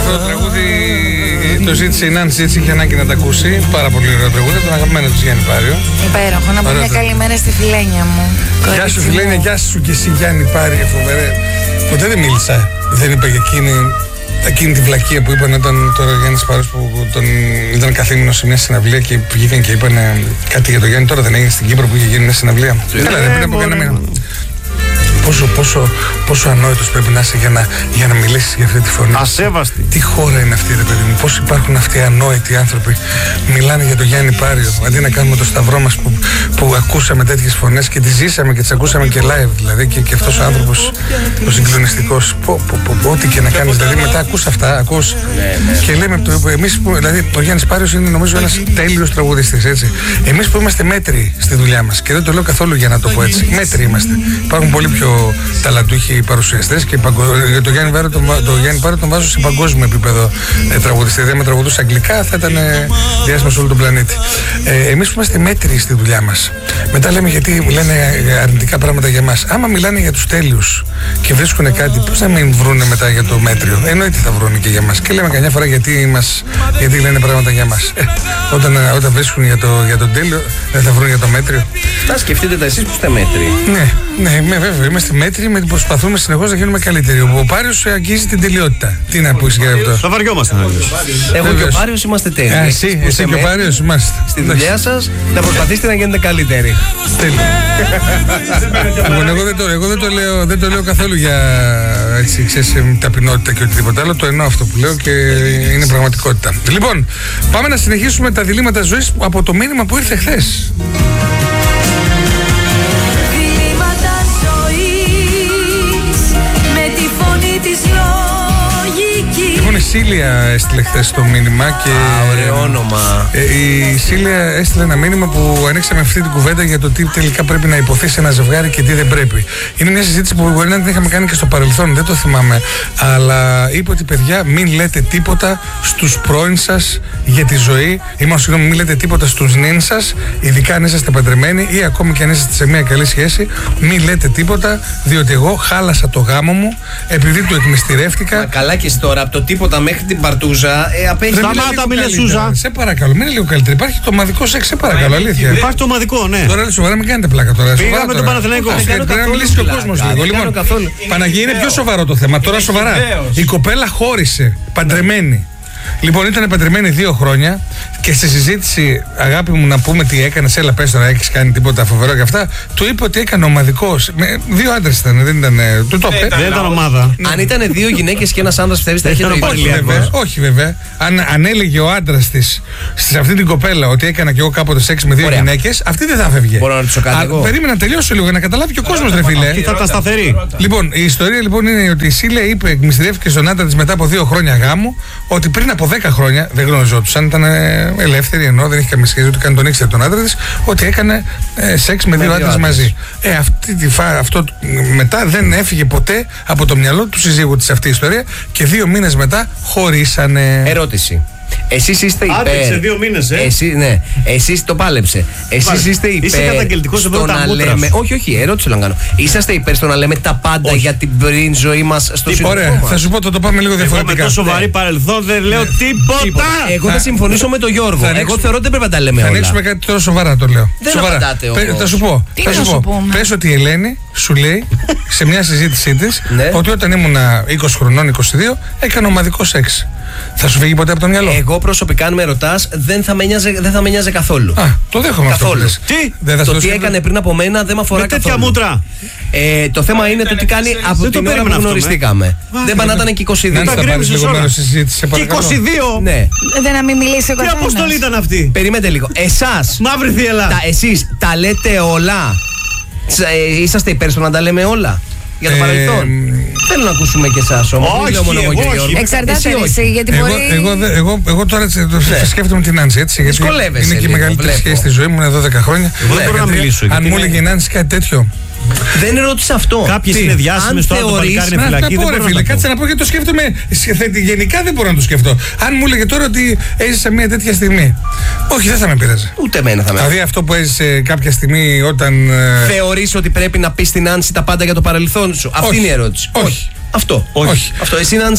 αυτό το τραγούδι το ζήτησε η Νάνση, έτσι είχε ανάγκη να τα ακούσει. Πάρα πολύ ωραίο τραγούδι, τον αγαπημένο του Γιάννη Πάριο. Υπέροχο, να πω μια καλημέρα στη Φιλένια μου. Γεια σου Φιλένια, γεια σου και εσύ Γιάννη Πάριο, φοβερέ. Ποτέ δεν μίλησα, δεν είπα για εκείνη τη βλακεία που είπαν όταν τώρα ο Γιάννης Πάρος που ήταν καθήμενος σε μια συναυλία και βγήκαν και είπαν κάτι για τον Γιάννη. Τώρα δεν έγινε στην Κύπρο που είχε γίνει μια συναυλία. Έλα, δεν πριν από κανένα μήνα. Πόσο ανόητος πρέπει να είσαι για να μιλήσεις για αυτή τη φωνή. Ασέβαστη. Τι χώρα είναι αυτή, ρε παιδί μου. Πώς υπάρχουν αυτοί οι ανόητοι άνθρωποι μιλάνε για τον Γιάννη Πάριο, αντί να κάνουμε το σταυρό μας που ακούσαμε τέτοιες φωνές και τις ζήσαμε και τις ακούσαμε και live. Δηλαδή και αυτός ο άνθρωπος ο συγκλονιστικός. Ό,τι και να κάνεις. Δηλαδή μετά ακούς αυτά, και λέμε εμείς που. Δηλαδή ο Γιάννης Πάριος είναι νομίζω ένας τέλειος τραγουδιστής, έτσι. Εμείς που είμαστε μέτριοι στη δουλειά μας και δεν το λέω καθόλου για να το πω έτσι. Μέτριοι είμαστε. Υπάρχουν πολύ πιο ταλαντούχοι παρουσιαστές και για τον Γιάννη Πάριο τον βάζω σε παγκόσμιο επίπεδο τραγουδιστή. Δηλαδή, με τραγουδούσε αγγλικά θα ήταν διάσημο σε όλο τον πλανήτη. Εμείς που είμαστε μέτριοι στη δουλειά μας, μετά λέμε γιατί λένε αρνητικά πράγματα για μας. Άμα μιλάνε για τους τέλειους και βρίσκουν κάτι, πώς να μην βρούνε μετά για το μέτριο? Εννοείται θα βρούνε και για μας. Και λέμε καμιά φορά γιατί λένε πράγματα για μας. Όταν βρίσκουν για τον τέλειο, δεν θα βρουν για το μέτριο. Να σκεφτείτε τα εσείς που είστε μέτριοι. Ναι, βέβαια. Είμαστε μέτριοι, προσπαθούμε συνεχώς να γίνουμε καλύτεροι. Ο Πάριος αγγίζει την τελειότητα. Τι να πεις για αυτό? Θα βαριόμασταν αλλιώς. Εγώ και ο Πάριος είμαστε τέλειοι. Εσύ και ο Πάριος είμαστε. Στη δουλειά σας να προσπαθήσετε να γίνετε καλύτεροι. Λοιπόν, εγώ δεν το λέω καθόλου για ταπεινότητα και οτιδήποτε άλλο. Το εννοώ αυτό που λέω και είναι πραγματικότητα. Λοιπόν, πάμε να συνεχίσουμε τα διλήμματα ζωής από το μήνυμα που ήρθε χθες. Η Σίλια έστειλε χθες το μήνυμα και. Ωραίο όνομα. Η Σίλια έστειλε ένα μήνυμα που ανοίξαμε αυτή την κουβέντα για το τι τελικά πρέπει να υποθεί σε ένα ζευγάρι και τι δεν πρέπει. Είναι μια συζήτηση που μπορεί να την είχαμε κάνει και στο παρελθόν, δεν το θυμάμαι. Αλλά είπε ότι παιδιά, μην λέτε τίποτα στους πρώην σας για τη ζωή. Μην λέτε τίποτα στους νυν σας, ειδικά αν είσαστε παντρεμένοι ή ακόμη και αν είσαστε σε μια καλή σχέση. Μην λέτε τίποτα, διότι εγώ χάλασα το γάμο μου επειδή του εκμυστηρεύτηκα. Καλά και τώρα από το τίποτα μέχρι την παρτούζα απέχει. Σταμάτα, μην λες Σούζα. Σε παρακαλώ, μην είναι λίγο καλύτερα. Υπάρχει το ομαδικό σεξ, σε παρακαλώ, αλήθεια. Υπάρχει το ομαδικό, ναι. Τώρα σοβαρά, μην κάνετε πλάκα τώρα. Πήγαμε τον Παναθηναϊκό. Πρέπει να μιλήσει και ο κόσμος λίγο. Λοιπόν, Παναγία, είναι πιο σοβαρό το θέμα. Τώρα σοβαρά. Η κοπέλα χώρισε, παντρεμένη. Λοιπόν, ήταν παντρεμένη 2 χρόνια και στη συζήτηση, αγάπη μου, να πούμε τι έκανες, έλα πες τώρα, έχεις κάνει τίποτα φοβερό και αυτά, του είπε ότι έκανε ομαδικός. 2 άντρες ήταν, δεν ήταν. Του το είπε. Δεν ήταν ομάδα. Αν ήταν 2 γυναίκες και ένας άντρας, πιστεύεις θα είχε το ίδιο? Όχι βέβαια. Αν έλεγε ο άντρας της σε αυτή την κοπέλα ότι έκανα και εγώ κάποτε σεξ με 2 γυναίκες, αυτή δεν θα φεύγε. Μπορώ να ρωτήσω κάτι εγώ? Περίμενα να τελειώσω λίγο, να καταλάβει και ο κόσμος, ρε φίλε. Και θα ήταν σταθερή. Λοιπόν, η ιστορία λοιπόν είναι ότι η Σίλια είπε, εκμυστηρεύτηκε στον άντρα της μετά από 2 χρόνια γάμου, ότι πριν από 10 χρόνια δεν γνωριζόντουσαν, ήταν ελεύθερη, ενώ δεν είχε καμία σχέση, ότι καν τον ήξερε τον άντρα της, ότι έκανε σεξ με 2 άντρες μαζί. Αυτό μετά δεν έφυγε ποτέ από το μυαλό του συζύγου της αυτή η ιστορία και 2 μήνες μετά χωρίσανε. Ερώτηση. Εσείς είστε υπέρ. Άντεξε 2 μήνες, Ναι, εσείς το πάλεψε. Εσείς είστε υπέρ. Είσαι καταγγελτικός εδώ τα μούτρα. Όχι, ερώτηση να κάνω. Είσαστε υπέρ στο να λέμε τα πάντα για την πριν ζωή μας στο σύντομο? Ωραία, θα σου πω, θα το πάμε λίγο διαφορετικά. Εγώ με τόσο βαρύ παρελθόν δεν λέω τίποτα. Εγώ θα συμφωνήσω με τον Γιώργο. Εγώ θεωρώ ότι δεν πρέπει να τα λέμε όλα. Θα ανοίξουμε κάτι τώρα σοβαρά, το λέω. Δεν απαντάτε όμως. Θα σου πω. Πες ότι η Ελένη σου λέει σε μια συζήτησή της ότι όταν ήμουν 20 χρονών, 22, έκανε ομαδικό σεξ. Θα σου φύγει ποτέ από το μυαλό? Εγώ προσωπικά, αν με ρωτάς, δεν θα με νοιάζει καθόλου. Το δέχομαι καθόλου. Αυτό. Τι? Το τι έκανε πριν από μένα δεν με αφορά καθόλου. Τέτοια μούτρα. Το θέμα είναι το τι κάνει από την ώρα που γνωριστήκαμε. Δεν πάνε να ήταν και 22. Να πάρεις λίγο μέρος στη συζήτηση, σε παρακαλώ. 22! Ναι. Δεν να μην μιλήσει ο καθένας. Τι αποστολή ήταν αυτή? Περιμένετε λίγο. Εσάς, μαύρη θύελα, εσείς τα λέτε όλα? Είσαστε υπέρ στο να τα λέμε όλα για το παρελθόν? Θέλω να ακούσουμε και εσάς όμως. Όχι. Εξαρτάται εσύ, γιατί μπορεί. Εγώ τώρα σκέφτομαι την Νάνση, έτσι. Γιατί είναι και η μεγαλύτερη σχέση στη ζωή μου, είναι 12 χρόνια. Εγώ δεν μπορώ να μιλήσω. Αν μου έλεγε η Νάνση κάτι τέτοιο. Δεν ρώτησα αυτό. Κάποιες είναι διάσημες, τώρα το παλικάρι είναι φυλακή. Δεν μπορώ, φίλε, κάτσε να πω γιατί το σκέφτομαι. Γενικά δεν μπορώ να το σκεφτώ. Αν μου έλεγε τώρα ότι έζησα μια τέτοια στιγμή. Όχι, δεν θα με πειράζει. Ούτε εμένα θα με. Δηλαδή αυτό που έζησε κάποια στιγμή όταν. Θεωρείς ότι πρέπει να πεις στην Νάνση τα πάντα για το παρελθόν σου? Αυτή είναι η ερώτηση. Όχι. Αυτό. Όχι. Αυτό. Εσύ, Νάνση?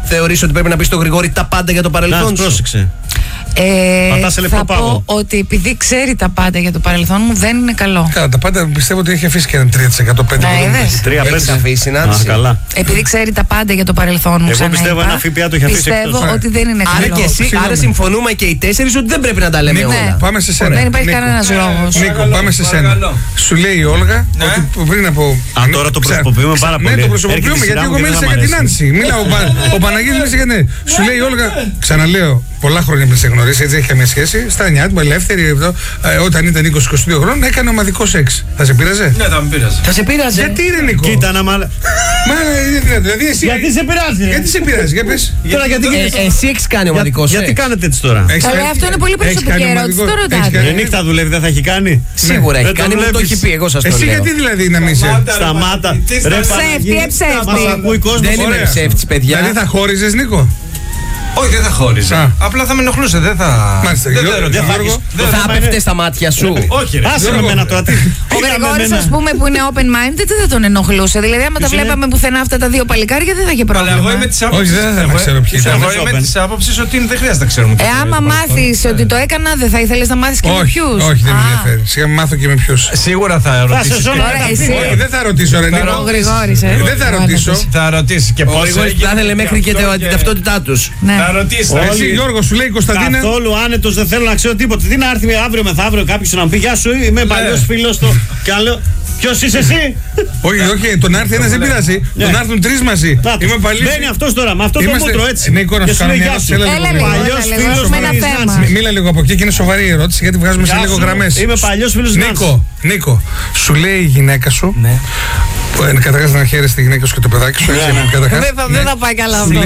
θεωρείς ότι πρέπει να πεις στον Γρηγόρη τα πάντα για το παρελθόν σου? Πρόσεξε. Θα πω ότι επειδή ξέρει τα πάντα για το παρελθόν μου δεν είναι καλό. Καλά, τα πάντα πιστεύω ότι έχει αφήσει και ένα 3%. 3-5 Έχεις αφήσει να είναι. καλά. Επειδή ξέρει τα πάντα για το παρελθόν μου, Εγώ πιστεύω ένα ΦΠΑ το έχει αφήσει εκτός. Πιστεύω ότι δεν είναι καλό. Άρα και εσύ, άρα συμφωνούμε και οι 4 ότι δεν πρέπει να τα λέμε όλα. Πάμε σε σένα. Δεν υπάρχει κανένας λόγος. Νίκο, πάμε σε σένα. Σου λέει η Όλγα ότι πριν από. Τώρα το προσωποποιούμε πάρα πολύ. Ναι, το προσωποποιούμε γιατί εγώ μίλησα για την Άνση. Ο Παναγιώτης μίλησε για την. Σου λέει η Όλγα, ξαναλέω, πολλά χρόνια πριν σε γνωρίσει, έτσι έχει καμία σχέση. Στα νιάτ μου, ελεύθερη, όταν ήταν 20-22 χρόνια, έκανε ομαδικό σεξ. Θα σε πείραζε? Ναι, θα με πείραζε. Θα σε πείραζε? Γιατί είναι Νίκο? Κοίτα να μάλλον. Δηλαδή εσύ. Γιατί σε πειράζει? Γιατί σε πειράζει, για πες. Εσύ έχεις κάνει ομαδικό σεξ? Γιατί κάνετε έτσι τώρα? Καλά, αυτό είναι πολύ προσωπική ερώτηση. Το ρωτάτε. Η νύχτα δουλεύει, δεν θα έχει κάνει? Σίγουρα έχει κάνει, μου το έχει πει, εγώ σας το λέω. Εσύ γιατί δηλαδή να μην είσαι? Σταμάτα. Ψεύτη, ψεύτη. Δεν είμαι ψεύτης, παιδιά. Δηλαδή θα χώριζες, Νίκο? Όχι, δεν θα χώριζα. Απλά θα με ενοχλούσε, δεν θα. Μάλιστα, Θα έπεφτε στα μάτια σου. Όχι, ρε. Άσε με εμένα τώρα. Ο Γρηγόρης, ας πούμε, που είναι open-minded, δεν θα τον ενοχλούσε. Δηλαδή, άμα τα βλέπαμε πουθενά αυτά τα δύο παλικάρια, δεν θα είχε πρόβλημα. Εγώ είμαι της άποψης. Όχι, δεν θα ξέρω ποιοι ήταν. Εγώ είμαι της άποψης ότι δεν χρειάζεται να ξέρουμε. Άμα μάθεις ότι το έκανα, δεν θα ήθελες να μάθεις και με ποιους? Όχι, δεν με ενδιαφέρει. Σιγά μάθω και με ποιους. Σίγουρα θα ρωτήσεις. Όχι, δεν θα ρωτήσω, ρε Νίκο. Ο Γρηγόρης, Δεν θα ρωτήσω. Θα ρωτήσει και Ο πώς. Γρηγόρης θα ήθελε μέχρι και την ταυτότητά τους. Θα ρωτήσει. Εσύ, Γιώργο, σου λέει η Κωνσταντίνα. Καθόλου άνετος, δεν θέλω να ξέρω τίποτα. Τι να έρθει αύριο μεθαύριο κάποιος να μου πει γεια σου, είμαι παλιός φίλος του. Και άλλο, ποιος είσαι εσύ? Όχι, τον έρθει ένας δεν πειράζει. Τον έρθουν τρεις μαζί. Είμαι παλιός. Μπαίνει αυτός τώρα, με αυτό το μούτρο έτσι. Νίκο, να σου κάνω μια ερώτηση. Παλιός φίλος με ένα θέμα. Μίλα λίγο από εκεί και είναι σοβαρή η ερώτηση γιατί βγάζουμε σε λίγο γραμμές. Είμαι παλιός φίλος Νίκο, σου λέει η γυναίκα σου. Καταρχάς να χαίρεσαι τη γυναίκα σου και το παιδάκι σου. Δεν θα πάει καλά αυτό.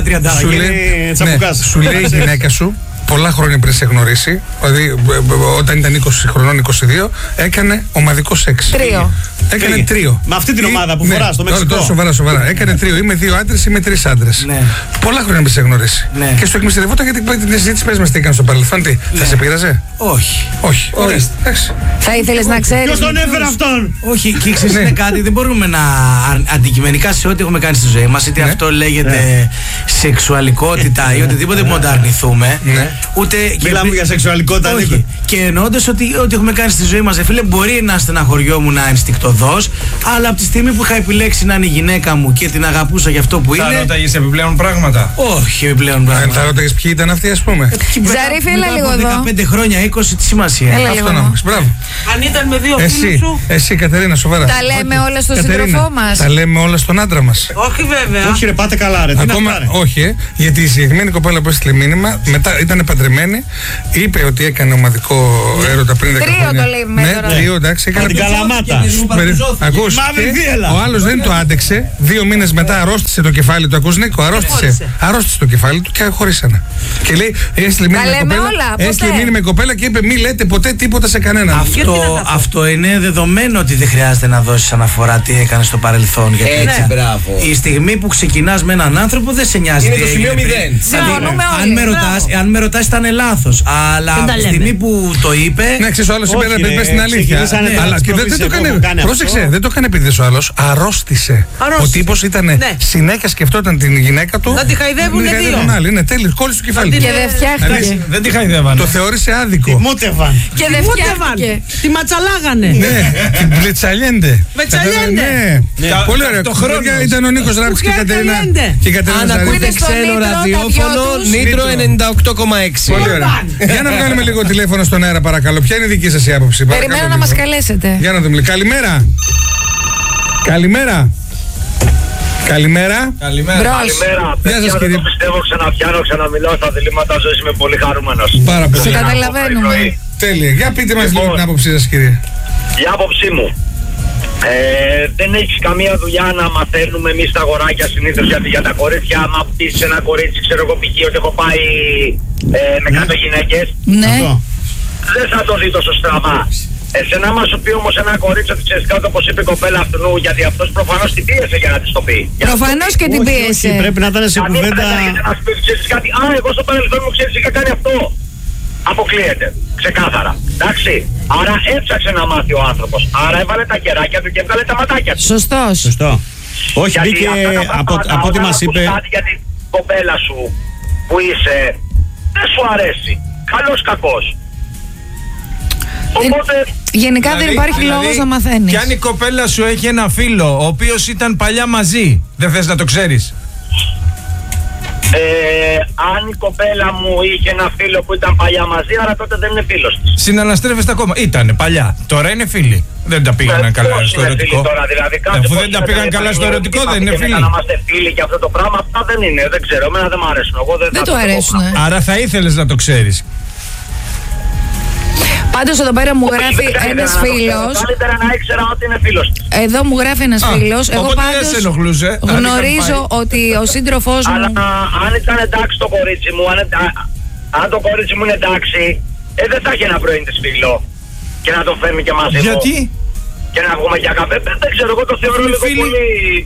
Σου λέει η γυναίκα σου πολλά χρόνια πριν σε γνωρίσει, δηλαδή όταν ήταν 20 χρονών, 22, έκανε ομαδικό σεξ. Έκανε τρίο. Με αυτή την ομάδα που φορά στο Μεξικό. Σοβαρά. Έκανε τρίο. Είμαι 2 άντρες, είμαι 3 άντρες. Πολλά χρόνια πριν σε γνωρίσει. Και στο εκμυστηρευόταν γιατί την συζήτηση πες μας τι έκανε στο παρελθόν. Τι, θα σε πείραζε? Όχι. Θα ήθελες να ξέρεις? Ποιος τον έφερε αυτόν? Όχι, και ξέρεις είναι κάτι, δεν μπορούμε να αντικειμενικά σε ό,τι έχουμε κάνει στη ζωή μας, είτε αυτό λέγεται σεξουαλικότητα ή οτιδήποτε που να αρνηθούμε. Ούτε. Μιλάμε για σεξουαλικότητα, όχι. Και εννοώντας ότι ό,τι έχουμε κάνει στη ζωή μας, φίλε, μπορεί να στεναχωριόμουν ενστικτωδώς, αλλά από τη στιγμή που είχα επιλέξει να είναι η γυναίκα μου και την αγαπούσα για αυτό που είναι. Θα ρώταγες επιπλέον πράγματα? Όχι, επιπλέον πράγματα. Θα ρώταγες ποιοι ήταν αυτοί, ας πούμε? Ζαρίφη, έλα λίγο εδώ. 15 χρόνια, 20, τι σημασία. Αυτό να μου πεις, μπράβο. Αν ήταν με δύο φίλους σου. Εσύ, Κατερίνα, σοβαρά. Τα λέμε όλα στον σύντροφό μας. Τα λέμε όλα στον άντρα μας. Όχι, βέβαια. Όχι, ρε, πάτε καλά, ρε. Όχι, γιατί η συγκεκριμένη κοπέλα που έστειλε μήνυμα, μετά ήταν παντρεμένη, είπε ότι έκανε ομαδικό έρωτα πριν 10 χρόνια. Τρίο το λέμε τώρα. Τρίο, εντάξει. Έκανε την καλαμάτα. Ακούς, ο άλλος δεν το άντεξε. 2 μήνες μετά αρρώστησε το κεφάλι του. Ακούς, Νίκο, αρρώστησε το κεφάλι του και χωρίσανε. Και λέει, έστειλε μήνυμα η κοπέλα και είπε: μη λέτε ποτέ τίποτα σε κανέναν. Αυτό είναι δεδομένο ότι δεν χρειάζεται να δώσεις αναφορά τι έκανε στο παρελθόν. Γιατί έτσι, μπράβο. Η στιγμή που ξεκινάς με έναν άνθρωπο δεν σε νοιάζει. Είναι το σημείο 0. Αν με ρωτάς, ήταν λάθος. Αλλά από τη στιγμή που το είπε. Ναι, ξέρεις, ο άλλος είπε να πει την αλήθεια. Αλλά και δεν το έκανε. Πρόσεξε, δεν το έκανε επειδή ο άλλος αρρώστησε. Ο τύπος ήταν συνέχεια σκεφτόταν την γυναίκα του. Να τη χαϊδεύουν δύο. Είναι τέλειο, κόλλησε το κεφάλι. Και δεν φτιάχτηκε. Δεν τη χαϊδεύανε. Το θεώρησε άδικο. Και δεν φτιάχτηκε. Τη ματσαλάγανε. Ναι, την πλετσαλιέντε. Μετσαλιέντε. Πολύ ωραία. Το χρόνο ήταν ο Νίκος Ράπτης και η Κατερίνα. Αν ακούτε ξένο ραδιόφωνο, Νίτρο 98,6. Πολύ ωραία. Για να βγάλουμε λίγο τηλέφωνο στον αέρα, παρακαλώ. Ποια είναι η δική σας η άποψη? Περιμένω να μας καλέσετε. Για να δούμε. Καλημέρα. Καλημέρα. Γεια σας κύριε. Πιστεύω ξαναμιλάω στα διλήμματα ζωής, είμαι πολύ χαρούμενος. Πάρα πολύ. Σε καταλαβαίνουμε. Τέλεια. Για πείτε μας λίγο την άποψή σας, κύριε. Η άποψή μου. Δεν έχεις καμία δουλειά να μαθαίνουμε εμείς τα αγοράκια συνήθως για τα κορίτσια. Άμα πεις ένα κορίτσι, ξέρω εγώ π.χ. ότι έχω πάει με 100 γυναίκες, Ναι. δεν θα το δει τόσο στραβά. Εσένα άμα σου πει όμως ένα κορίτσι ότι ξέρεις κάτω όπως είπε η κοπέλα αυτού, γιατί αυτός προφανώς την πίεσε για να της το πει. Προφανώς και την πίεσε. Πρέπει να ήταν σε κουβέντα. Να σου πει ξέρεις κάτι, εγώ στο παρελθόν μου ξέρεις είχα κάνει αυτό. Αποκλείεται. Ξεκάθαρα. Εντάξει. Άρα έψαξε να μάθει ο άνθρωπος. Άρα έβαλε τα κεράκια του και έβγαλε τα ματάκια του. Σωστό. Όχι, μπήκε από ό,τι μας είπε. κοπέλα σου που είσαι δεν σου αρέσει. Καλός κακός. Οπότε... Γενικά δηλαδή, δεν υπάρχει λόγος να μαθαίνεις. Και αν η κοπέλα σου έχει ένα φίλο ο οποίος ήταν παλιά μαζί, δεν θες να το ξέρεις? Αν η κοπέλα μου είχε ένα φίλο που ήταν παλιά μαζί, άρα τότε δεν είναι φίλος της. Συναναστρέφεστε ακόμα. Ήτανε παλιά. Τώρα είναι φίλοι. Δεν τα πήγαν καλά στο ερωτικό. Τώρα, δηλαδή, αφού δεν τα πήγαν καλά στο ερωτικό, δεν είναι φίλοι. Να είμαστε φίλοι και αυτό το πράγμα, αυτά δεν είναι. Δεν ξέρω. Εμένα δεν μου αρέσουν. Εγώ δεν του αρέσουν. Άρα θα ήθελες να το ξέρεις. Πάντως εδώ πέρα μου γράφει ένας φίλος. Καλύτερα να ήξερα ότι είναι φίλος της. Εδώ μου γράφει ένας φίλος. Εγώ πάντως γνωρίζω ότι ο σύντροφός μου... Αλλά αν ήταν εντάξει το κορίτσι μου, αν το κορίτσι μου είναι εντάξει, δεν θα έχει ένα πρώην της φίλο και να το φέρνει και μαζί μου. Γιατί? Και να βγούμε για καφέ. Δεν ξέρω, εγώ το θεωρώ λίγο πολύ...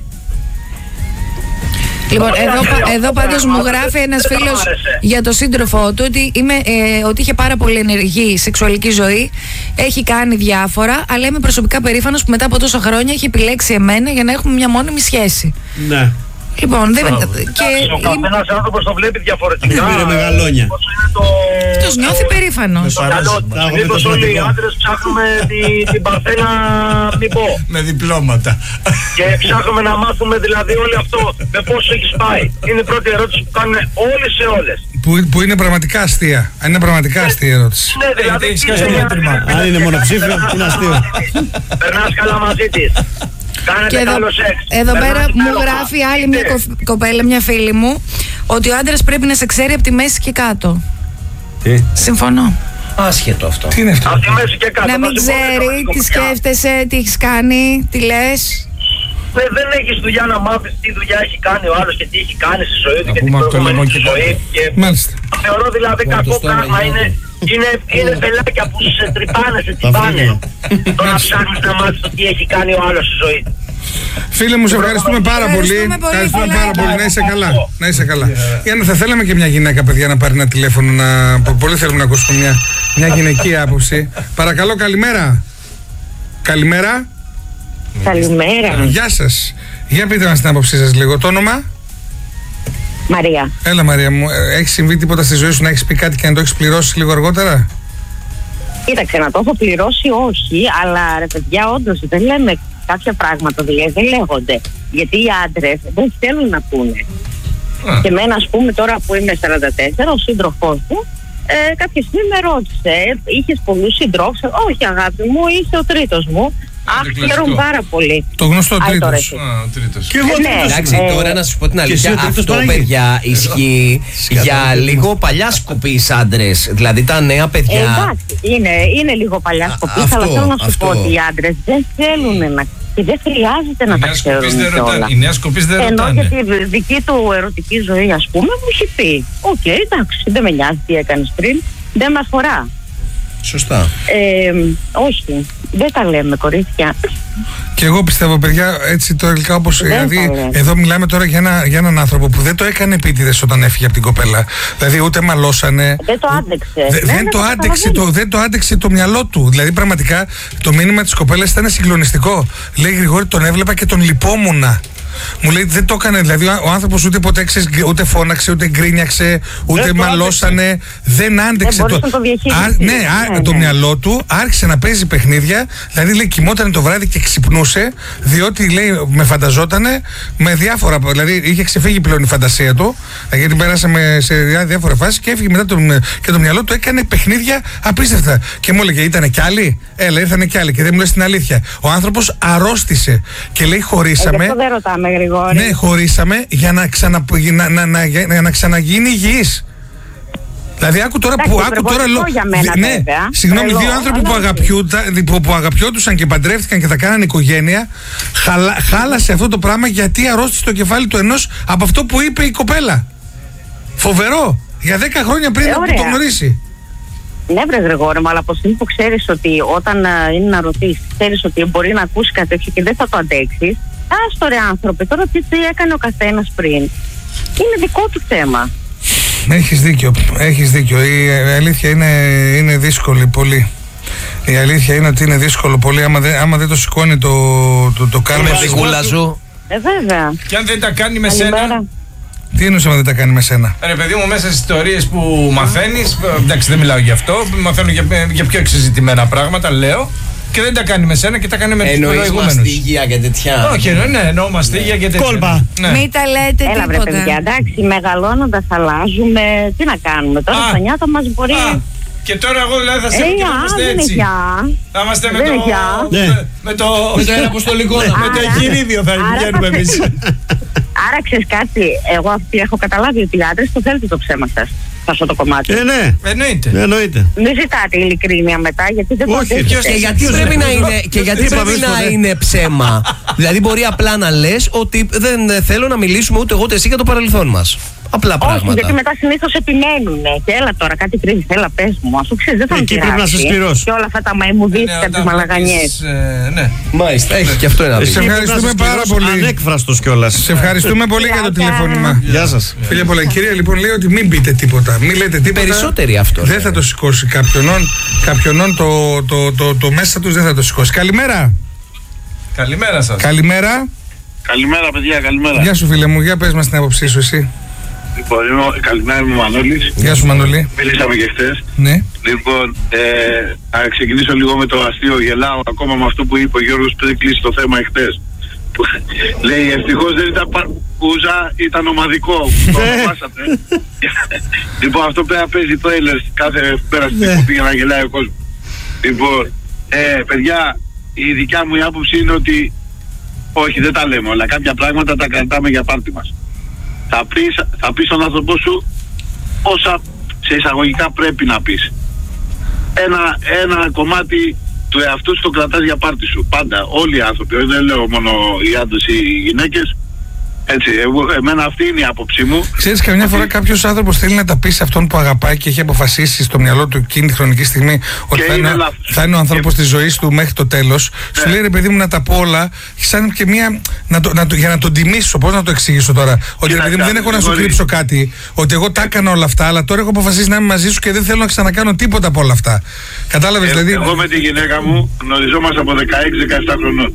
Λοιπόν, εδώ πάντως μου γράφει ένας φίλος για το σύντροφό του ότι είχε πάρα πολύ ενεργή σεξουαλική ζωή, έχει κάνει διάφορα, αλλά είμαι προσωπικά περήφανος που μετά από τόσα χρόνια έχει επιλέξει εμένα για να έχουμε μια μόνιμη σχέση. Ναι. Λοιπόν, ο καθένας άνθρωπος το βλέπει διαφορετικά. Είναι μεγαλόνια. Αυτός νιώθει περήφανος. Συνήθως όλοι οι άντρες ψάχνουμε την παρθένα μη πω. Με διπλώματα. Και ψάχνουμε να μάθουμε δηλαδή όλο αυτό με πόσο έχεις πάει. Είναι η πρώτη ερώτηση που κάνουν όλοι σε όλες. Που είναι πραγματικά αστεία. Αν είναι πραγματικά αστεία ερώτηση. Ναι, δηλαδή. Αν είναι μονοψήφιο, είναι αστείο. Περνάς καλά μαζί της. Και εδώ πέρα μου γράφει άλλη μια κοπέλα, μια φίλη μου, ότι ο άντρας πρέπει να σε ξέρει από τη μέση και κάτω. Συμφωνώ. Άσχετο αυτό. Τι είναι αυτό? Από τη μέση και κάτω. Να μην ξέρει τι σκέφτεσαι, τι έχεις κάνει, τι λες. Δεν έχεις δουλειά να μάθεις τι δουλειά έχει κάνει ο άλλος και τι έχει κάνει στη ζωή του και την προηγούμενη ζωή. Μάλιστα. Θεωρώ δηλαδή κακό πράγμα είναι πελάκια που σε τρυπάνε, σε τυπάνε. Το να ψάχνεις να μάθεις το τι έχει κάνει ο άλλος στη ζωή του. Φίλε μου, σε ευχαριστούμε πάρα πολύ. Ευχαριστούμε πάρα πολύ. Να είσαι καλά. Να είσαι καλά. Θα θέλαμε και μια γυναίκα, παιδιά, να πάρει ένα τηλέφωνο. Πολύ θέλουμε να ακούσουμε μια γυναικεία άποψη. Παρακαλώ, καλημέρα. Καλημέρα. Καλημέρα. Γεια σας. Για πείτε μας την άποψή σας λίγο. Το όνομα? Μαρία. Έλα, Μαρία μου. Έχει συμβεί τίποτα στη ζωή σου να έχεις πει κάτι και να το έχεις πληρώσει λίγο αργότερα? Κοίταξε, να το έχω πληρώσει όχι, αλλά ρε παιδιά, όντως δεν λέμε κάποια πράγματα, δηλαδή δεν λέγονται. Γιατί οι άντρες δεν θέλουν να πούνε. Και εμένα, ας πούμε, τώρα που είμαι 44, ο σύντροφός μου κάποια στιγμή με ρώτησε, είχες πολλούς συντρόφους? Όχι, αγάπη μου, είσαι ο τρίτος μου. Αχ, χαίρομαι πάρα πολύ. Το γνωστό τρίτος. Και εγώ εντάξει, τώρα να σας πω την αλήθεια, αυτό παιδιά ισχύει για λίγο παλιά σκοπής άντρες. Δηλαδή τα νέα παιδιά. Εντάξει, είναι λίγο παλιά σκοπής, αλλά θέλω να σου πω ότι οι άντρες δεν θέλουν να. Και δεν χρειάζεται να τα ξέρουν όλα. Οι νέα σκοπής δεν ρωτάνε. Ενώ για τη δική του ερωτική ζωή, ας πούμε, μου έχει πει: οκ, εντάξει, δεν με νοιάζει τι έκανες πριν, δεν με αφορά. Σωστά. Όχι, δεν τα λέμε, κορίτσια. Και εγώ πιστεύω, παιδιά, έτσι το τελικά όπως. Δηλαδή, εδώ μιλάμε τώρα για έναν άνθρωπο που δεν το έκανε επίτηδες όταν έφυγε από την κοπέλα. Δηλαδή, ούτε μαλώσανε. Δεν το άντεξε. Δεν το άντεξε το μυαλό του. Δηλαδή, πραγματικά το μήνυμα της κοπέλας ήταν συγκλονιστικό. Λέει, Γρηγόρη, τον έβλεπα και τον λυπόμουνα. Μου λέει δεν το έκανε, δηλαδή ο άνθρωπος ούτε φώναξε, ούτε γκρίνιαξε, ούτε μαλώσανε, δεν άντεξε το μυαλό του, άρχισε να παίζει παιχνίδια, δηλαδή λέει κοιμόταν το βράδυ και ξυπνούσε, διότι λέει με φανταζότανε με διάφορα, δηλαδή είχε ξεφύγει πλέον η φαντασία του, γιατί πέρασε σε διάφορα φάσεις και έφυγε μετά και το μυαλό του έκανε παιχνίδια απίστευτα. Και μου έλεγε ήτανε κι άλλοι, ήρθανε κι άλλοι και δεν μου λες την αλήθεια. Ο άνθρωπος αρρώστησε και λέει χωρίσαμε. Ναι, χωρίσαμε για να ξαναγίνει υγιής. Δηλαδή άκου τώρα ναι, συγγνώμη, δύο άνθρωποι που αγαπιόντουσαν και παντρεύτηκαν και θα κάνανε οικογένεια, χάλασε αυτό το πράγμα γιατί αρρώστησε το κεφάλι του ενός από αυτό που είπε η κοπέλα. Φοβερό, για 10 χρόνια πριν από το γνωρίσει. Ναι, βρε Γρηγόρη, αλλά από στιγμή που ξέρεις ότι όταν είναι να ρωτήσεις, ξέρεις ότι μπορεί να ακούσει κάτι τέτοιο και δεν θα το αντέξεις. Άστο ρε άνθρωποι, τώρα τι έκανε ο καθένας πριν. Είναι δικό του θέμα. Έχεις δίκιο. Η αλήθεια είναι δύσκολη πολύ. Η αλήθεια είναι ότι είναι δύσκολο πολύ. Άμα δεν το σηκώνει το κάρμα δικούλα σου. Βέβαια. Και αν δεν τα κάνει με σένα. Τι εννοούσε δεν τα κάνει με σένα? Ρε παιδί μου, μέσα στις ιστορίες που μαθαίνεις, εντάξει δεν μιλάω γι' αυτό, μαθαίνω για πιο εξεζητημένα πράγματα, λέω, και δεν τα κάνει με σένα και τα κάνει με τους προηγούμενους. Εννοείς μαστίγια και τέτοια? Όχι, ναι, εννοώ μαστίγια και τέτοια. Κόλπα. Ναι. Μην τα λέτε Έλα βρε τίποτα. παιδιά, εντάξει, μεγαλώνοντας αλλάζουμε. Τι να κάνουμε τώρα, στα νιάτα μας μπορεί. Και τώρα εγώ δηλαδή θα σε πω και να είμαστε δεν είναι έτσι. γεια. Θα είμαστε Δεν είναι γεια. με το αποστολικό. με το εγχειρίδιο θα βγαίνουμε εμείς. Άρα ξέρεις κάτι, εγώ αυτή έχω καταλάβει ότι οι άντρες το θέλετε το ψέμα σας. Σε αυτό το κομμάτι. Ναι. Εννοείται. Μην ζητάτε ειλικρίνεια μετά, γιατί δεν μπορείτε. Και γιατί πρέπει να είναι ψέμα? Δηλαδή μπορεί απλά να λες ότι δεν θέλω να μιλήσουμε ούτε εγώ ούτε εσύ για το παρελθόν μας. Απλά πράγματα. Όχι, γιατί μετά συνήθως επιμένουν. Και έλα τώρα, κάτι κρύβει, έλα πες μου. Αφού ξέρεις, δεν θα μου πρέπει να σε σκληρώσει. Και όλα αυτά τα μαϊμουδίσια και τις μαλαγανιές. Ναι. Μάλιστα, έχει και αυτό ένα Σε δίκιο. ευχαριστούμε πάρα πολύ. Ανέκφραστος κιόλας. Σε ευχαριστούμε πολύ για το τηλεφώνημα. Γεια σας. Φίλια πολλά. Η κυρία λοιπόν λέει ότι μην πείτε τίποτα. Μην λέτε τίποτα. Περισσότεροι αυτό. Δεν θα το σηκώσει κάποιον το μέσα τους δεν θα το σηκώσει. Καλημέρα. Καλημέρα σας. Καλημέρα. Καλημέρα, παιδιά, καλημέρα. Γεια σου φίλε μου, για πες μας την άποψή σου εσύ. Λοιπόν, καλημέρα, είμαι ο Μανώλης. Γεια σου Μανώλη. Μιλήσαμε και χθες. Ναι. Λοιπόν, θα ξεκινήσω λίγο με το αστείο. Γελάω ακόμα με αυτό που είπε ο Γιώργος πριν κλείσει το θέμα εχθές. Λέει, ευτυχώς δεν ήταν πούζα, ήταν ομαδικό. Το ονομάσατε. Λοιπόν, αυτό πρέπει να παίζει τρέιλερ κάθε πέρα στην εκπομπή για να γελάει ο κόσμος. Λοιπόν, παιδιά, η δικιά μου η άποψη είναι όχι, δεν τα λέμε όλα. Κάποια πράγματα τα κρατάμε για πάρτι μας. Θα πεις στον άνθρωπό σου όσα σε εισαγωγικά πρέπει να πεις. Ένα κομμάτι του εαυτού σου το κρατάς για πάρτι σου. Πάντα, όλοι οι άνθρωποι, δεν λέω μόνο οι άντρες ή οι γυναίκες. Έτσι, εμένα αυτή είναι η άποψή μου. Ξέρεις, καμιά φορά κάποιος άνθρωπος θέλει να τα πει σε αυτόν που αγαπάει και έχει αποφασίσει στο μυαλό του εκείνη τη χρονική στιγμή ότι θα είναι ο άνθρωπος της ζωής του μέχρι το τέλος. Ναι. Σου λέει ρε παιδί μου να τα πω όλα, σαν και μία. Για να τον τιμήσω, πώς να το εξηγήσω τώρα. Ότι ρε παιδί μου δεν έχω να σου κρύψω κάτι. Ότι εγώ τα έκανα όλα αυτά, αλλά τώρα έχω αποφασίσει να είμαι μαζί σου και δεν θέλω να ξανακάνω τίποτα από όλα αυτά. Κατάλαβες δηλαδή. Εγώ με τη γυναίκα μου γνωριζόμαστε από 16-17 χρονών.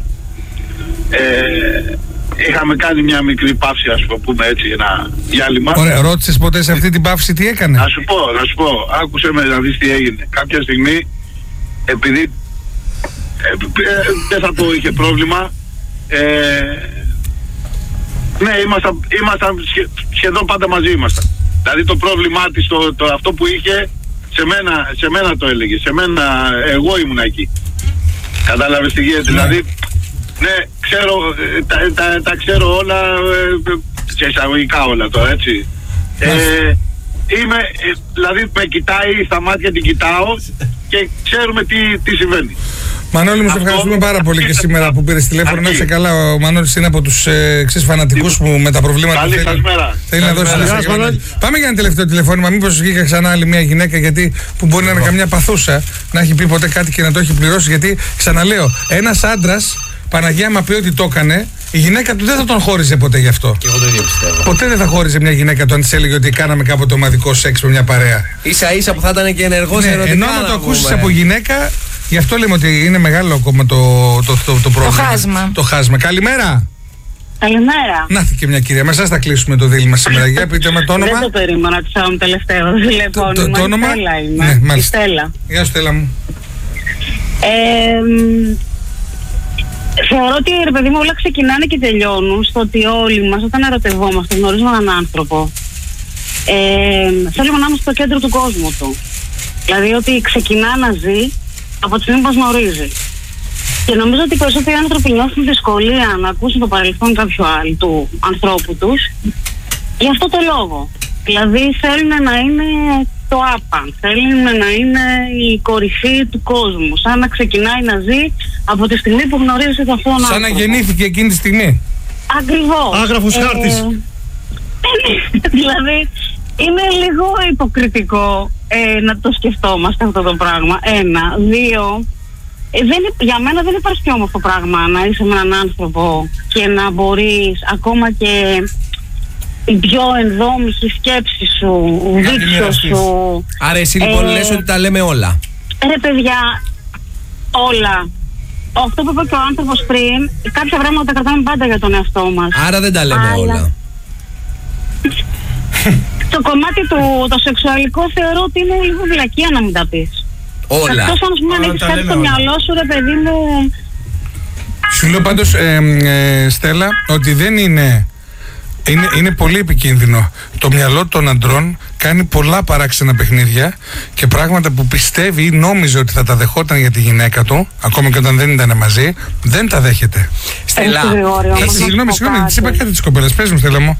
Είχαμε κάνει μια μικρή παύση, ας πούμε έτσι, ένα διάλειμμα. Ωραία, ρώτησες ποτέ σε αυτή την παύση τι έκανε? Να σου πω, άκουσε με να δεις τι έγινε. Κάποια στιγμή, επειδή δεν θα πω είχε πρόβλημα, ναι, ήμασταν σχεδόν πάντα μαζί ήμασταν. Δηλαδή το πρόβλημά της, αυτό που είχε, σε μένα το έλεγε. Εγώ ήμουν εκεί. Κατάλαβες τι γίνεται, δηλαδή. Ναι, ξέρω, τα ξέρω όλα, σε εισαγωγικά όλα τώρα, έτσι. Δηλαδή με κοιτάει, στα μάτια την κοιτάω και ξέρουμε τι συμβαίνει. Μανώλη μου, σε ευχαριστούμε πάρα πολύ και σήμερα που πήρες τηλέφωνο. Να είσαι καλά, ο Μανώλης είναι από τους φανατικούς που με τα προβλήματα που θέλει να δώσει. Πάμε για ένα τελευταίο τηλεφώνημα. Μήπως βγήκα ξανά άλλη μια γυναίκα που μπορεί να είναι καμιά παθούσα, να έχει πει ποτέ κάτι και να το έχει πληρώσει. Γιατί ξαναλέω, ένας άντρας, Παναγία μα πει ότι το έκανε, η γυναίκα του δεν θα τον χώριζε ποτέ γι' αυτό. Και εγώ το ίδιο πιστεύω. Ποτέ δεν θα χώριζε μια γυναίκα του αν της έλεγε ότι κάναμε κάποτε ομαδικό σεξ με μια παρέα. Ίσα ίσα που θα ήταν και ενεργός ερωτικά. Ενώ να το ακούσεις από γυναίκα, γι' αυτό λέμε ότι είναι μεγάλο ακόμα το πρόβλημα. Το χάσμα. Καλημέρα. Καλημέρα. Να και μια κυρία, με εσάς θα κλείσουμε το δίλημμα σήμερα. Για πείτε με το όνομα. Δεν το περίμενα ότι θα είμαι τελευταίο τηλεφώνημα. Το όνομα. Ναι, μάλιστα. Γεια σου Στέλλα μου. Θεωρώ ότι ρε παιδί μου όλα ξεκινάνε και τελειώνουν στο ότι όλοι μας όταν ερωτευόμαστε γνωρίζουμε έναν άνθρωπο, θέλουμε να είμαστε στο κέντρο του κόσμου του. Δηλαδή ότι ξεκινά να ζει από τη στιγμή που μας γνωρίζει. Και νομίζω ότι οι περισσότεροι άνθρωποι νιώθουν δυσκολία να ακούσουν το παρελθόν κάποιου άλλου του ανθρώπου τους για αυτό το λόγο. Δηλαδή θέλουν να είναι το άπαν, θέλουν να είναι η κορυφή του κόσμου, σαν να ξεκινάει να ζει από τη στιγμή που γνωρίζει τον αυτόν άνθρωπο. Σαν να γεννήθηκε εκείνη τη στιγμή. Ακριβώς. Άγραφος χάρτης. Δηλαδή είναι λίγο υποκριτικό να το σκεφτόμαστε αυτό το πράγμα. Ένα, δύο, για μένα δεν υπάρχει πιο όμορφο πράγμα να είσαι με έναν άνθρωπο και να μπορείς ακόμα και η πιο ενδόμηχη σκέψη σου, δείξω σου. Άρα εσύ λοιπόν λες ότι τα λέμε όλα. Ρε παιδιά, όλα. Αυτό που είπε και ο άνθρωπος πριν, κάποια πράγματα τα κρατάμε πάντα για τον εαυτό μας. Άρα δεν τα λέμε όλα. Το κομμάτι το σεξουαλικό θεωρώ ότι είναι λίγο βλακεία να μην τα πεις. Όλα. Εκτός αν έχεις κάτι στο μυαλό σου, ρε παιδί μου. Σου λέω πάντως, Στέλλα, ότι δεν είναι πολύ επικίνδυνο. Το μυαλό των αντρών κάνει πολλά παράξενα παιχνίδια και πράγματα που πιστεύει ή νόμιζε ότι θα τα δεχόταν για τη γυναίκα του, ακόμα και όταν δεν ήταν μαζί, δεν τα δέχεται. Στέλλα. Συγγνώμη, της είπα κάτι της κοπέλας. Πες μου, Στέλλα μου.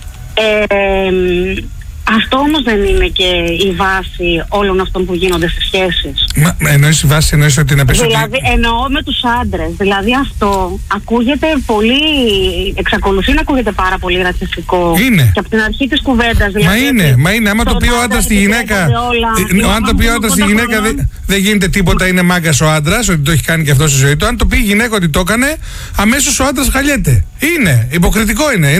Αυτό όμως δεν είναι και η βάση όλων αυτών που γίνονται στις σχέσεις. Εννοείς η βάση, εννοείς ότι να πεις δηλαδή, εννοώ με τους άντρες. Δηλαδή αυτό ακούγεται πολύ, εξακολουθεί να ακούγεται πάρα πολύ ρατσιστικό. Είναι. Και από την αρχή της κουβέντας. Δηλαδή, Μα είναι. Άμα το πει ο άντρας στη γυναίκα, αν το πει ο άντρας στη γυναίκα, δεν γίνεται τίποτα, είναι μάγκας ο άντρας, ότι το έχει κάνει και αυτό στη ζωή του. Αν το πει η γυναίκα ότι το έκανε, αμέσως ο άντρας χαλιέται. Είναι. Υποκριτικό είναι.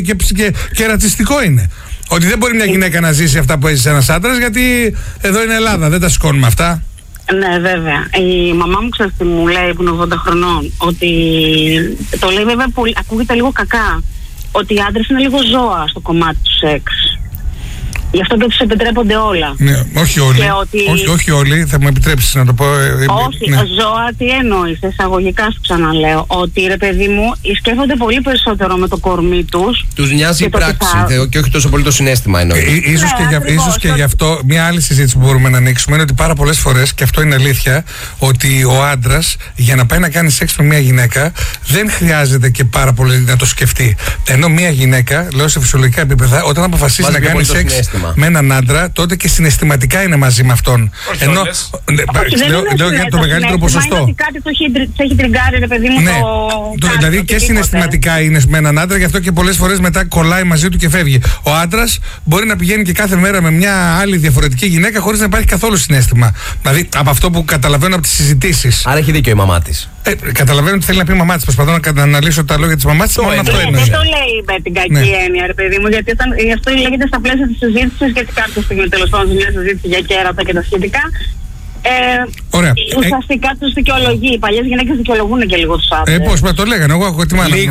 Και ρατσιστικό είναι. Ότι δεν μπορεί μια γυναίκα να ζήσει αυτά που έζησε ένας άντρας, γιατί εδώ είναι Ελλάδα, δεν τα σηκώνουμε αυτά. Ναι, βέβαια. Η μαμά μου, ξέρεις τι μου λέει, που είναι 80 χρονών, ότι το λέει βέβαια πολύ, ακούγεται λίγο κακά, ότι οι άντρες είναι λίγο ζώα στο κομμάτι του σεξ. Γι' αυτό και τους επιτρέπονται όλα. Ναι, όχι όλοι. Όχι όλοι, θα μου επιτρέψεις να το πω. Όχι, ζώα, τι εννοείς, εισαγωγικά σου ξαναλέω. Ότι ρε παιδί μου, σκέφτονται πολύ περισσότερο με το κορμί τους. Τους νοιάζει η πράξη και όχι τόσο πολύ το συναίσθημα εννοεί. Ίσως και γι' αυτό μια άλλη συζήτηση που μπορούμε να ανοίξουμε είναι ότι πάρα πολλές φορές, και αυτό είναι αλήθεια, ότι ο άντρας για να πάει να κάνει σεξ με μια γυναίκα δεν χρειάζεται και πάρα πολύ να το σκεφτεί. Ενώ μια γυναίκα, λέω σε φυσιολογικά επίπεδα, όταν αποφασίσει να κάνει σεξ με έναν άντρα, τότε και συναισθηματικά είναι μαζί με αυτόν. Ενώ. Λέω για το μεγαλύτερο ποσοστό. Ότι κάτι το έχει τριγκάρει, ρε παιδί μου. Ναι. Δηλαδή και συναισθηματικά είναι με έναν άντρα, γι' αυτό και πολλές φορές μετά κολλάει μαζί του και φεύγει. Ο άντρας μπορεί να πηγαίνει και κάθε μέρα με μια άλλη διαφορετική γυναίκα χωρίς να υπάρχει καθόλου συναίσθημα. Δηλαδή από αυτό που καταλαβαίνω από τις συζητήσεις. Άρα έχει δίκιο η μαμά της. Καταλαβαίνω ότι θέλει να πει η μαμά της. Προσπαθώ να αναλύσω τα λόγια της μαμάς της. Μόνο αυτό εννοεί. Δεν το λέει με την κακή έννοια, ρε παιδί μου, γιατί αυτό λέγεται στα πλαίσια της συζήτησης, γιατί κάποια στιγμή τέλος πάντων μια συζήτηση για κέρατα και τα σχετικά. Ωραία. Ουσιαστικά τους δικαιολογεί. Οι παλιές γυναίκες δικαιολογούν και λίγο τους άντρες. Πώς το λέγανε, εγώ έχω τη μάνα μου.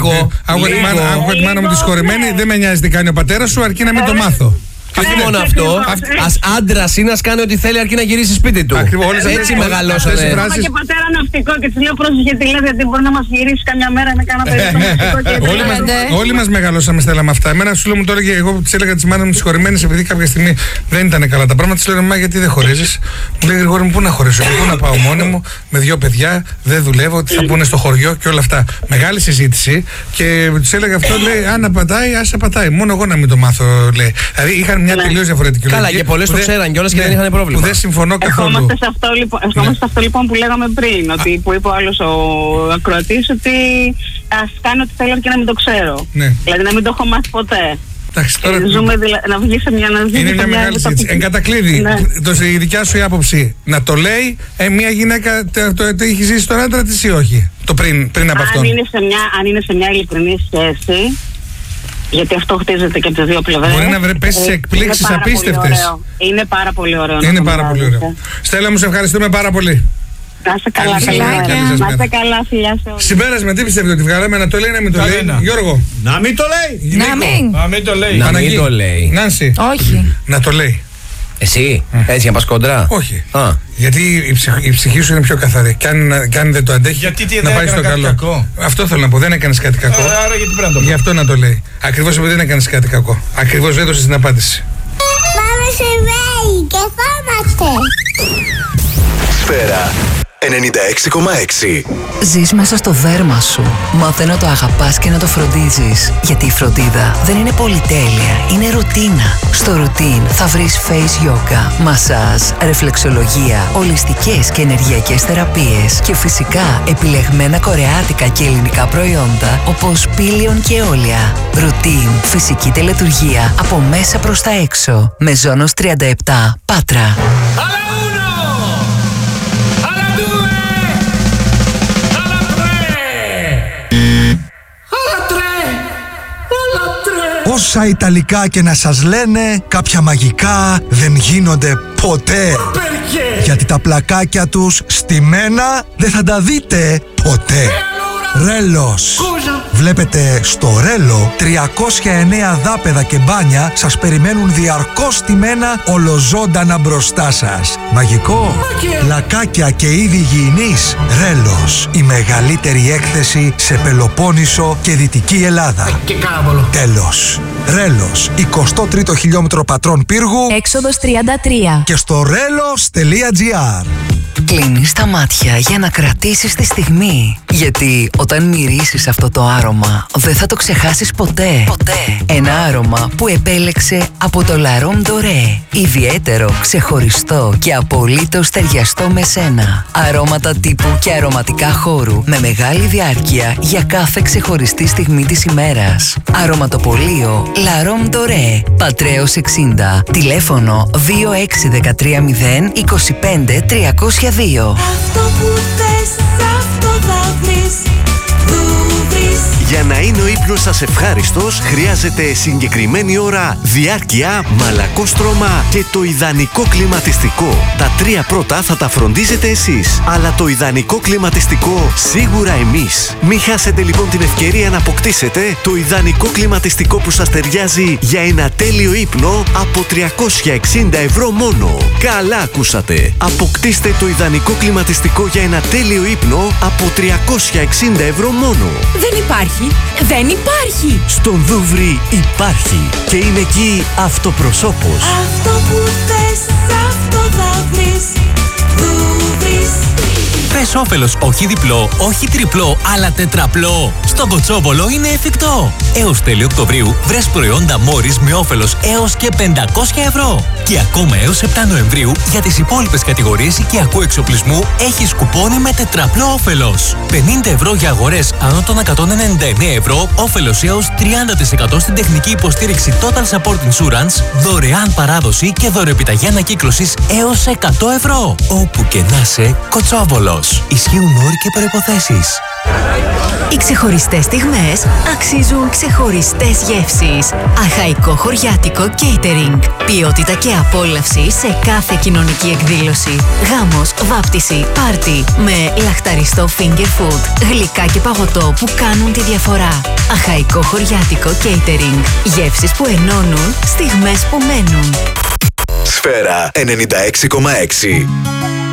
Έχω τη μάνα μου τη συγχωρεμένη, δεν με νοιάζει τι κάνει ο πατέρας σου, αρκεί να μην το μάθω. Και όχι μόνο αυτό, ας άντρας είναι, ας κάνει ό,τι θέλει αρκεί να γυρίσει σπίτι του. Έτσι μεγαλώσανε. Έχω και πατέρα ναυτικό και της λέω πρόσεχε τι λες, γιατί μπορεί να μας γυρίσει καμιά μέρα με κάνα περίπτωση. Όλοι μας μεγαλώσαμε, Στέλλα, με αυτά. Εμένα σου λέω, μου το έλεγε, εγώ της έλεγα της μάνας μου τις χωρημένες, επειδή κάποια στιγμή δεν ήταν καλά τα πράγματα. Της λέω, μα γιατί δεν χωρίζεις? Μου λέει, Γρηγόρη μου, πού να χωρίσω, πού να πάω μόνη μου, με 2 παιδιά, δεν δουλεύω, τι θα πούνε στο χωριό και όλα αυτά. Μεγάλη συζήτηση και της έλεγα αυτό, λέει, αν πατάει, άσε πατάει. Μόνο εγώ να μην το μάθω, λέει. Δηλαδή είχαν μια τελείως διαφορετική λογική. Καλά, και πολλές το ξέραν κιόλας και δεν είχαν πρόβλημα. Που δεν συμφωνώ καθόλου. Ερχόμαστε σε αυτό λοιπόν που λέγαμε πριν, ότι που είπε ο άλλος ο ακροατής, ότι ας κάνει ό,τι θέλω και να μην το ξέρω. Δηλαδή να μην το έχω μάθει ποτέ. Να βγει σε μια αναζήτηση. Είναι μια μεγάλη συζήτηση. Εν κατακλείδη, η δικιά σου η άποψη να το λέει μια γυναίκα το έχει ζήσει στον άντρα της ή όχι? Το πριν από αυτόν. Αν είναι σε μια ειλικρινή σχέση. Γιατί αυτό χτίζεται και από τις δύο πλευρές. Μπορεί να πέσει σε εκπλήξεις απίστευτες. Είναι πάρα πολύ ωραίο. Είναι πάρα πολύ ωραίο. Στέλλα μου, σε ευχαριστούμε πάρα πολύ. Να είστε καλά, φιλιά σε όλους. Συμπέρασμα, τι πιστεύετε ότι βγάλαμε, να το λέει, να μην το λέει? Γιώργο. Να μην το λέει. Να μην το λέει. Να μην το λέει. Νάνση. Όχι. Να το λέει. Εσύ, έτσι για να πας κόντρα? Όχι. Γιατί η ψυχή σου είναι πιο καθαρή. Και αν δεν το αντέχει, να πάει στο καλό. Κακό. Αυτό θέλω να πω. Δεν έκανες κάτι κακό. Άρα γιατί πρέπει να το πω? Γι' αυτό να το λέει. Ακριβώς επειδή δεν έκανες κάτι κακό. Ακριβώς έδωσες την απάντηση. Πάμε σε βέη και φάμαστε. Σφαίρα 96,6. Ζεις μέσα στο δέρμα σου. Μάθε να το αγαπάς και να το φροντίζεις. Γιατί η φροντίδα δεν είναι πολυτέλεια, είναι ρουτίνα. Στο ρουτίν θα βρεις face yoga, μασάζ, ρεφλεξολογία, ολιστικές και ενεργειακές θεραπείες και φυσικά επιλεγμένα κορεάτικα και ελληνικά προϊόντα όπως πήλιον και όλια. Ρουτίν, φυσική τελετουργία από μέσα προς τα έξω. Μεζόνος 37, Πάτρα. Όσα Ιταλικά και να σας λένε, κάποια μαγικά δεν γίνονται ποτέ. Γιατί τα πλακάκια τους στημένα δεν θα τα δείτε ποτέ. Ρέλος. Βλέπετε, στο Ρέλο 309 δάπεδα και μπάνια σας περιμένουν διαρκώς στημένα ολοζώντανα μπροστά σας. Μαγικό. Λακάκια και είδη υγιεινής. Ρέλος. Η μεγαλύτερη έκθεση σε Πελοπόννησο και Δυτική Ελλάδα. Και κάραβολο. Τέλος. Ρέλος. 23ο χιλιόμετρο Πατρών Πύργου. Έξοδος 33. Και στο relos.gr. Κλείνεις τα μάτια για να κρατήσεις τη στιγμή. Γιατί όταν μυρίσεις αυτό το άρωμα, δεν θα το ξεχάσεις ποτέ. Ένα άρωμα που επέλεξε από το La Rome Doré. Ιδιαίτερο, ξεχωριστό και απολύτως ταιριαστό με σένα. Αρώματα τύπου και αρωματικά χώρου με μεγάλη διάρκεια για κάθε ξεχωριστή στιγμή της ημέρας. Αρωματοπωλείο La Rome Doré. Πατρέως 60. Τηλέφωνο 26130 25 302. Αυτό που θες, αυτό θα βρεις. Για να είναι ο ύπνος σας ευχάριστος, χρειάζεται συγκεκριμένη ώρα, διάρκεια, μαλακό στρώμα και το ιδανικό κλιματιστικό. Τα τρία πρώτα θα τα φροντίζετε εσείς, αλλά το ιδανικό κλιματιστικό σίγουρα εμείς. Μην χάσετε λοιπόν την ευκαιρία να αποκτήσετε το ιδανικό κλιματιστικό που σας ταιριάζει για ένα τέλειο ύπνο από 360 ευρώ μόνο. Καλά ακούσατε! Αποκτήστε το ιδανικό κλιματιστικό για ένα τέλειο ύπνο από 360 ευρώ μόνο. Δεν υπάρχει. Δεν υπάρχει. Στον Δούβρι υπάρχει και είναι εκεί αυτοπροσώπος. Αυτό που θες, αυτό θα βρεις. Δούβρις. Πες όφελος όχι διπλό, όχι τριπλό, αλλά τετραπλό. Στο Κοτσόβολο είναι εφικτό. Έως τέλη Οκτωβρίου βρες προϊόντα Μόρις με όφελος έως και 500 ευρώ. Και ακόμα έως 7 Νοεμβρίου για τις υπόλοιπες κατηγορίες οικιακού εξοπλισμού έχεις κουπόνι με τετραπλό όφελος. 50 ευρώ για αγορές άνω των 199 ευρώ, όφελος έως 30% στην τεχνική υποστήριξη Total Support Insurance, δωρεάν παράδοση και δωρεοεπιταγή ανακύκλωσης έως 100 ευρώ. Όπου και να σε, Κοτσόβολος. Ισχύουν όροι και προϋποθέσεις. Οι ξεχωριστές στιγμές αξίζουν ξεχωριστές γεύσεις. Αχαϊκό χωριάτικο catering. Ποιότητα και απόλαυση σε κάθε κοινωνική εκδήλωση. Γάμος, βάπτιση, πάρτι. Με λαχταριστό finger food. Γλυκά και παγωτό που κάνουν τη διαφορά. Αχαϊκό χωριάτικο catering. Γεύσεις που ενώνουν, στιγμές που μένουν. Σφαίρα 96,6.